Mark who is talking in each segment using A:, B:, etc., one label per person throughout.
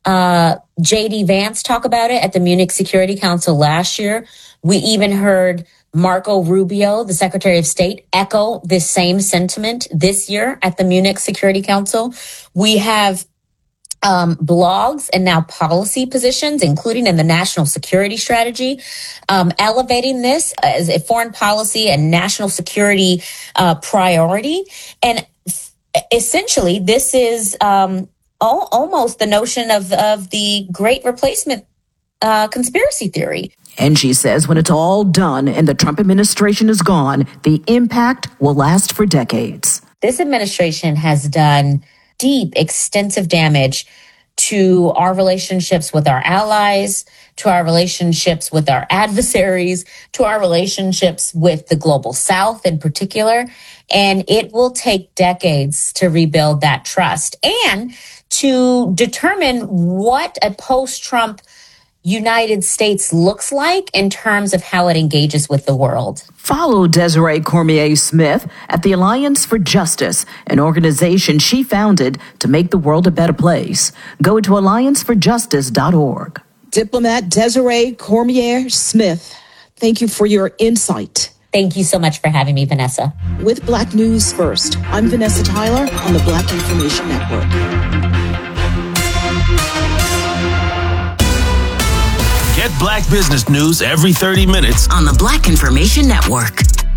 A: J.D. Vance talk about it at the Munich Security Council last year. We even heard Marco Rubio, the Secretary of State, echo this same sentiment this year at the Munich Security Council. We have blogs and now policy positions, including in the national security strategy, elevating this as a foreign policy and national security priority. And essentially, this is almost the notion of the Great Replacement conspiracy theory.
B: And she says when it's all done and the Trump administration is gone, the impact will last for decades.
A: This administration has done deep, extensive damage to our relationships with our allies, to our relationships with our adversaries, to our relationships with the global South in particular. And it will take decades to rebuild that trust and to determine what a post-Trump United States looks like in terms of how it engages with the world.
B: Follow Desiree Cormier-Smith at the Alliance for Justice, an organization she founded to make the world a better place. Go to allianceforjustice.org.
C: Diplomat Desiree Cormier-Smith, thank you for your insight.
A: Thank you so much for having me, Vanessa.
C: With Black News First, I'm Vanessa Tyler on the Black Information Network.
D: Get Black business news every 30 minutes
E: on the Black Information Network.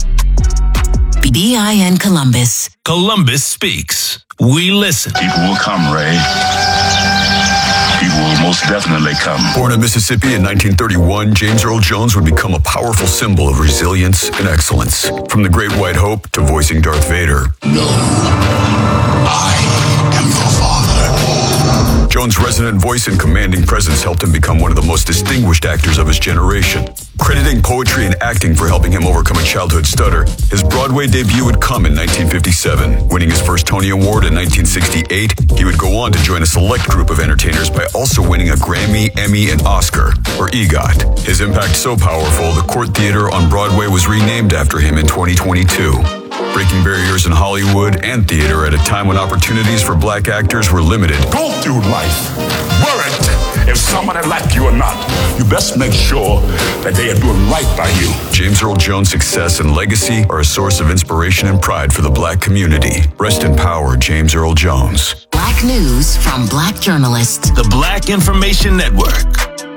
E: BIN Columbus.
D: Columbus speaks. We listen.
F: People will come, Ray. People will most definitely come.
G: Born in Mississippi in 1931, James Earl Jones would become a powerful symbol of resilience and excellence. From the Great White Hope to voicing Darth Vader.
F: No, I am your father.
G: Jones' resonant voice and commanding presence helped him become one of the most distinguished actors of his generation. Crediting poetry and acting for helping him overcome a childhood stutter, his Broadway debut would come in 1957. Winning his first Tony Award in 1968, he would go on to join a select group of entertainers by also winning a Grammy, Emmy, and Oscar, or EGOT. His impact so powerful, the Court Theater on Broadway was renamed after him in 2022. Breaking barriers in Hollywood and theater at a time when opportunities for black actors were limited.
F: Go through life worried if somebody like you or not. You best make sure that they are doing right by you.
G: James Earl Jones' success and legacy are a source of inspiration and pride for the black community. Rest in power, James Earl Jones.
E: Black news from black journalists.
D: The Black Information Network.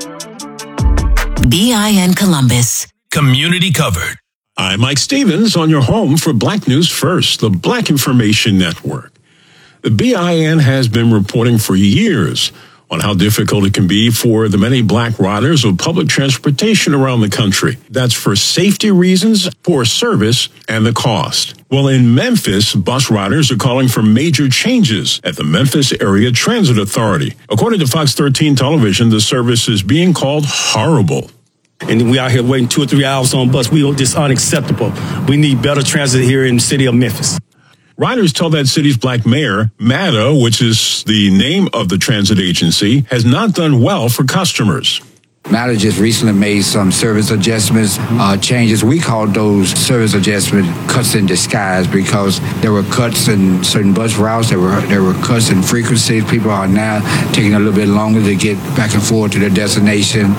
E: BIN Columbus.
D: Community covered.
H: I'm Mike Stevens on your home for Black News First, the Black Information Network. The BIN has been reporting for years on how difficult it can be for the many black riders of public transportation around the country. That's for safety reasons, poor service, and the cost. Well, in Memphis, bus riders are calling for major changes at the Memphis Area Transit Authority. According to Fox 13 Television, the service is being called horrible.
I: And we out here waiting 2 or 3 hours on bus. This is unacceptable. We need better transit here in the city of Memphis.
H: Riders tell that city's black mayor, MATA, which is the name of the transit agency, has not done well for customers.
J: MATA just recently made some service adjustments, changes. We called those service adjustment cuts in disguise because there were cuts in certain bus routes. There were cuts in frequencies. People are now taking a little bit longer to get back and forth to their destination.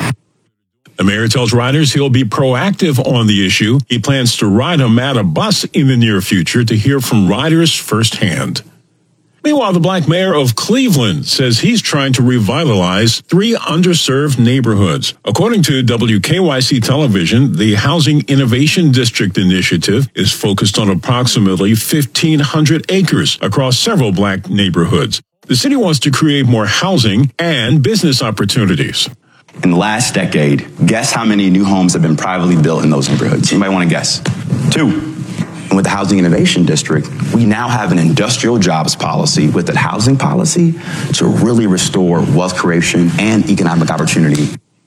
H: The mayor tells riders he'll be proactive on the issue. He plans to ride a MATA bus in the near future to hear from riders firsthand. Meanwhile, the black mayor of Cleveland says he's trying to revitalize 3 underserved neighborhoods. According to WKYC Television, the Housing Innovation District Initiative is focused on approximately 1,500 acres across several black neighborhoods. The city wants to create more housing and business opportunities.
K: In the last decade, guess how many new homes have been privately built in those neighborhoods? Anybody want to guess? 2. And with the Housing Innovation District, we now have an industrial jobs policy with that housing policy to really restore wealth creation and economic opportunity.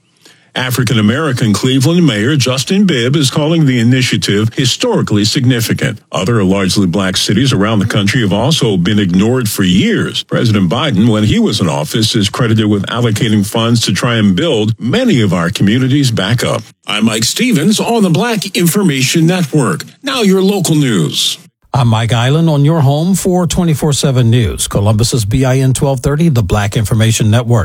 H: African-American Cleveland Mayor Justin Bibb is calling the initiative historically significant. Other largely black cities around the country have also been ignored for years. President Biden, when he was in office, is credited with allocating funds to try and build many of our communities back up. I'm Mike Stevens on the Black Information Network. Now your local news.
L: I'm Mike Island on your home for 24/7 News. Columbus's BIN 1230, the Black Information Network.